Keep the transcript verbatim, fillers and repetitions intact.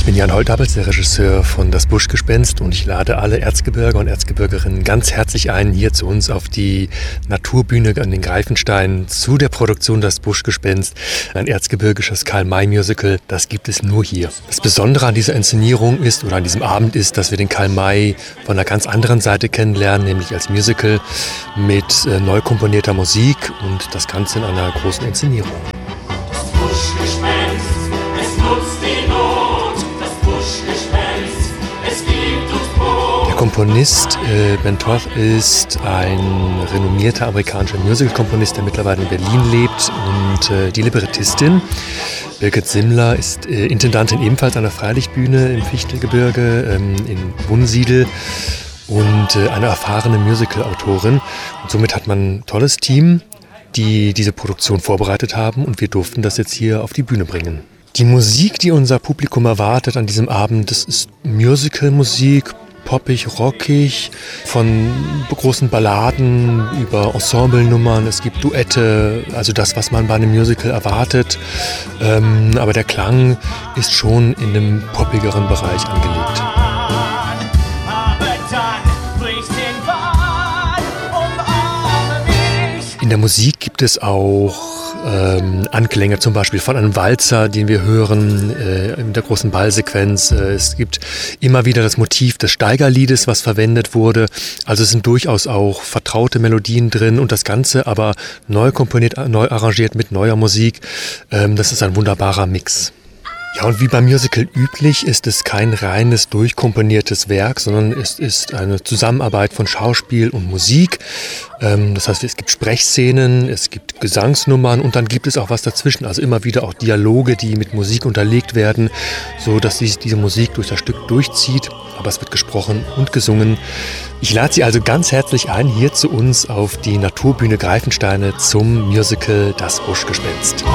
Ich bin Jan Holtabels, der Regisseur von Das Buschgespenst, und ich lade alle Erzgebirger und Erzgebirgerinnen ganz herzlich ein, hier zu uns auf die Naturbühne an den Greifensteinen zu der Produktion Das Buschgespenst, ein erzgebirgisches Karl-May-Musical. Das gibt es nur hier. Das Besondere an dieser Inszenierung ist, oder an diesem Abend ist, dass wir den Karl May von einer ganz anderen Seite kennenlernen, nämlich als Musical mit äh, neu komponierter Musik und das Ganze in einer großen Inszenierung. Das Buschgespenst, es nutzt die Not. Das Buschgespenst, es gibt uns Brot. Der Komponist äh, Ben Toth ist ein renommierter amerikanischer Musical-Komponist, der mittlerweile in Berlin lebt, und äh, die Librettistin Birgit Simmler ist äh, Intendantin ebenfalls an der Freilichtbühne im Fichtelgebirge ähm, in Wunsiedel und äh, eine erfahrene Musical-Autorin. Und somit hat man ein tolles Team, die diese Produktion vorbereitet haben, und wir durften das jetzt hier auf die Bühne bringen. Die Musik, die unser Publikum erwartet an diesem Abend, das ist Musical-Musik, poppig, rockig, von großen Balladen über Ensemblenummern. Es gibt Duette, also das, was man bei einem Musical erwartet. Ähm, aber der Klang ist schon in einem poppigeren Bereich angelegt. In der Musik gibt es auch ähm, Anklänge, zum Beispiel von einem Walzer, den wir hören äh, in der großen Ballsequenz. Äh, es gibt immer wieder das Motiv des Steigerliedes, was verwendet wurde. Also es sind durchaus auch vertraute Melodien drin und das Ganze aber neu komponiert, neu arrangiert mit neuer Musik. Ähm, das ist ein wunderbarer Mix. Ja, und wie beim Musical üblich ist es kein reines, durchkomponiertes Werk, sondern es ist eine Zusammenarbeit von Schauspiel und Musik. Ähm, das heißt, es gibt Sprechszenen, es gibt Gesangsnummern und dann gibt es auch was dazwischen. Also immer wieder auch Dialoge, die mit Musik unterlegt werden, so dass sich diese Musik durch das Stück durchzieht. Aber es wird gesprochen und gesungen. Ich lade Sie also ganz herzlich ein, hier zu uns auf die Naturbühne Greifensteine zum Musical Das Buschgespenst.